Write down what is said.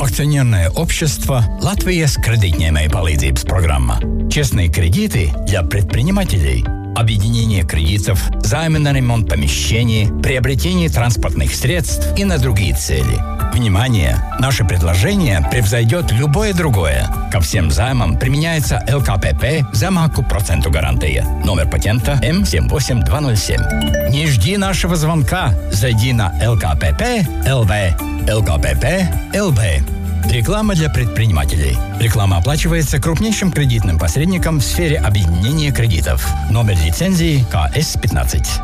Акционерное общество «Латвия с кредитной palīdzības программа». Честные кредиты для предпринимателей. Объединение кредитов, займы на ремонт помещений, приобретение транспортных средств и на другие цели. Внимание! Наше предложение превзойдет любое другое. Ко всем займам применяется ЛКПП «Zemāku procentu гарантия». Номер патента М78207. Не жди нашего звонка. Зайди на ЛКПП.ЛВ. ЛКПП.ЛВ. Реклама для предпринимателей. Реклама оплачивается крупнейшим кредитным посредником в сфере объединения кредитов. Номер лицензии КС-15.